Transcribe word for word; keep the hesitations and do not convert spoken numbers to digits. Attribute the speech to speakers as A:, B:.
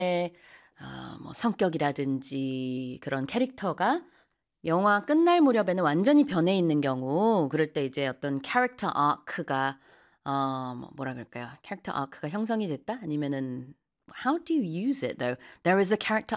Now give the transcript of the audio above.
A: 아 뭐 성격이라든지 그런 캐릭터가 영화 끝날 무렵에는 완전히 변해 있는 경우 그럴 때 이제 어떤 character arc가 어 뭐 뭐라 그럴까요? character arc가 형성이 됐다? 아니면은 how do you use it though? There is a character